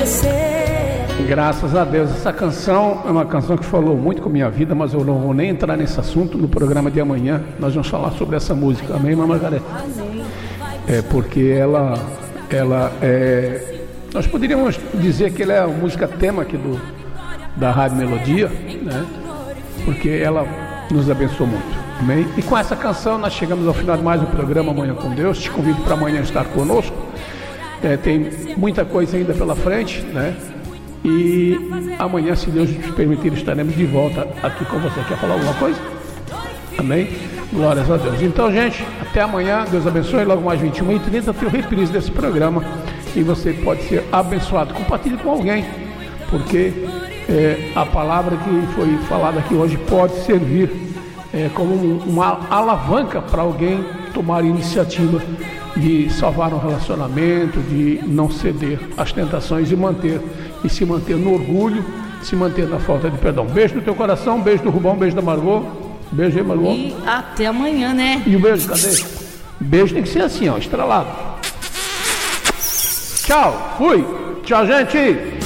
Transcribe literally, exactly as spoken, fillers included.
acontecer. Graças a Deus, essa canção é uma canção que falou muito com a minha vida, mas eu não vou nem entrar nesse assunto. No programa de amanhã nós vamos falar sobre essa música, amém, Mamãe Margarete? Amém. É porque ela, ela é, nós poderíamos dizer que ela é a música tema aqui do, da Rádio Melodia, né? Porque ela nos abençoou muito. Amém? E com essa canção nós chegamos ao final de mais um programa Amanhã com Deus. Te convido para amanhã estar conosco. É, tem muita coisa ainda pela frente, né? E amanhã, se Deus nos permitir, estaremos de volta aqui com você. Quer falar alguma coisa? Amém? Glórias a Deus. Então, gente, até amanhã. Deus abençoe. Logo mais vinte e uma e trinta tem o reprise desse programa e você pode ser abençoado. Compartilhe com alguém, porque é, a palavra que foi falada aqui hoje pode servir É, como uma alavanca para alguém tomar iniciativa de salvar um relacionamento, de não ceder às tentações e manter e se manter no orgulho, se manter na falta de perdão. Beijo no teu coração, beijo do Rubão, beijo da Margot, beijo aí, Margot. E até amanhã, né? E o beijo, cadê? Beijo tem que ser assim, ó, estrelado. Tchau, fui. Tchau, gente.